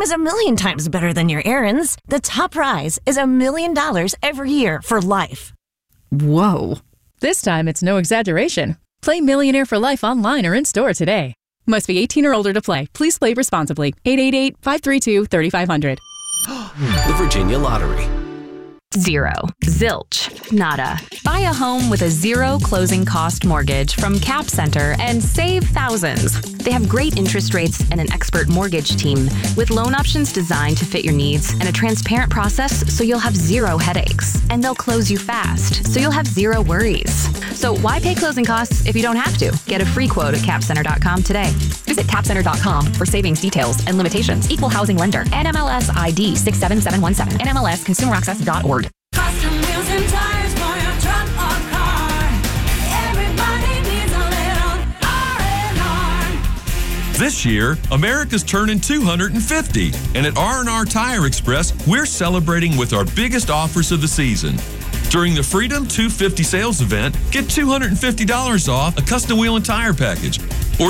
is a million times better than your errands. The top prize is $1 million every year for life. Whoa. This time it's no exaggeration. Play Millionaire for Life online or in-store today. Must be 18 or older to play. Please play responsibly. 888-532-3500. The Virginia Lottery. Zero. Zilch. Nada. Buy a home with a zero closing cost mortgage from Cap Center and save thousands. They have great interest rates and an expert mortgage team with loan options designed to fit your needs and a transparent process so you'll have zero headaches. And they'll close you fast so you'll have zero worries. So why pay closing costs if you don't have to? Get a free quote at capcenter.com today. Visit capcenter.com for savings details and limitations. Equal housing lender. NMLS ID 67717. NMLSconsumeraccess.org. Custom wheels and tires for your truck or car. Everybody needs a little R&R. This year, America's turning 250, and at R&R Tire Express, we're celebrating with our biggest offers of the season. During the Freedom 250 sales event, get $250 off a custom wheel and tire package, or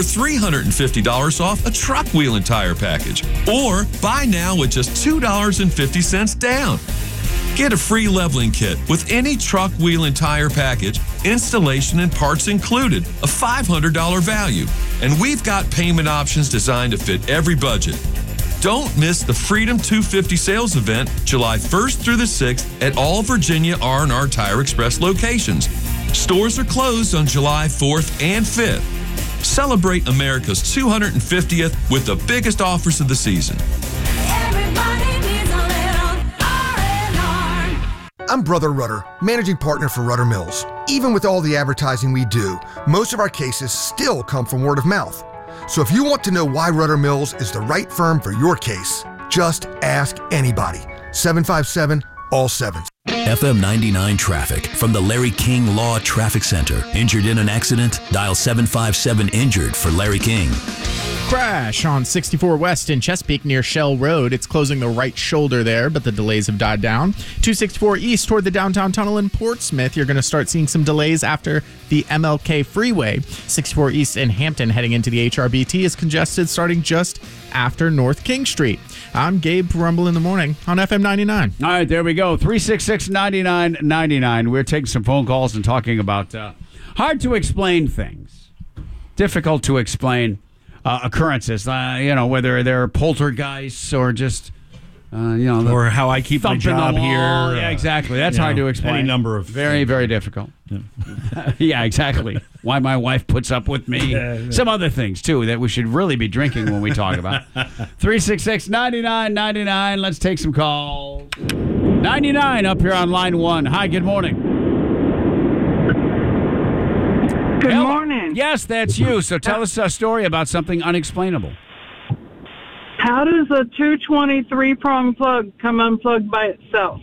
$350 off a truck wheel and tire package, or buy now with just $2.50 down. Get a free leveling kit with any truck, wheel, and tire package, installation and parts included, a $500 value. And we've got payment options designed to fit every budget. Don't miss the Freedom 250 sales event July 1st through the 6th at all Virginia R&R Tire Express locations. Stores are closed on July 4th and 5th. Celebrate America's 250th with the biggest offers of the season. Everybody needs a little R&R. I'm Brother Rudder, managing partner for Rudder Mills. Even with all the advertising we do, most of our cases still come from word of mouth. So if you want to know why Rudder Mills is the right firm for your case, just ask anybody. 757-ALL-7. FM 99 traffic from the Larry King Law Traffic Center. Injured in an accident? Dial 757-INJURED for Larry King. Crash on 64 West in Chesapeake near Shell Road. It's closing the right shoulder there, but the delays have died down. 264 East toward the downtown tunnel in Portsmouth. You're going to start seeing some delays after the MLK freeway. 64 East in Hampton heading into the HRBT is congested starting just after North King Street. I'm Gabe Rumble in the morning on FM 99. All right, there we go. 366-9999. We're taking some phone calls and talking about hard to explain things. Difficult to explain occurrences, whether they're poltergeists or just, or how I keep my job here. Yeah, exactly. That's hard to explain. Any number of very, things. very difficult. Yeah. Yeah, exactly. Why my wife puts up with me. Some other things, too, that we should really be drinking when we talk about. 366-9999. Let's take some calls. 99 up here on line 1. Hi, good morning. Good morning. Yes, that's you. So tell us a story about something unexplainable. How does a 223 prong plug come unplugged by itself?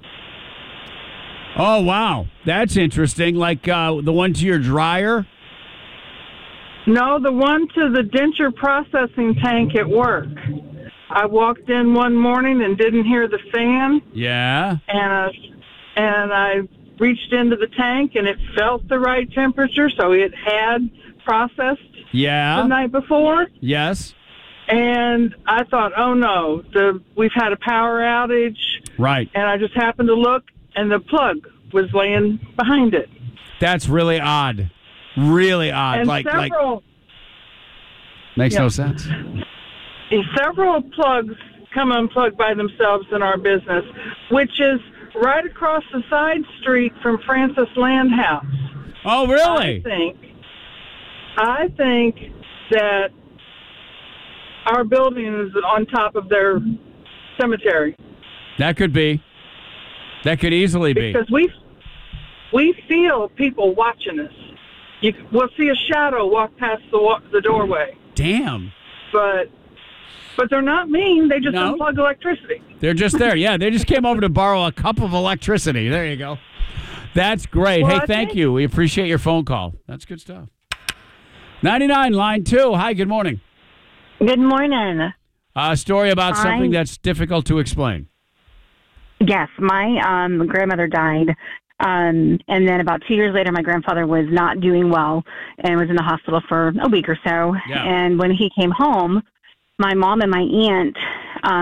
Oh, wow. That's interesting. Like the one to your dryer? No, the one to the denture processing tank at work. I walked in one morning and didn't hear the fan. Yeah. And I reached into the tank and it felt the right temperature, so it had processed the night before. Yes. And I thought, oh no, we've had a power outage. Right. And I just happened to look and the plug was laying behind it. That's really odd. Really odd. And like makes no sense. Several plugs come unplugged by themselves in our business, which is right across the side street from Francis Land House. Oh, really? I think that our building is on top of their cemetery. That could be. That could easily be. Because we feel people watching us. We'll see a shadow walk past the doorway. Damn. But they're not mean. They just unplug electricity. They're just there. Yeah, they just came over to borrow a cup of electricity. There you go. That's great. Well, hey, thank you. We appreciate your phone call. That's good stuff. 99, line 2. Hi, good morning. Good morning. A story about something that's difficult to explain. Yes, my grandmother died. And then about 2 years later, my grandfather was not doing well and was in the hospital for a week or so. Yeah. And when he came home, my mom and my aunt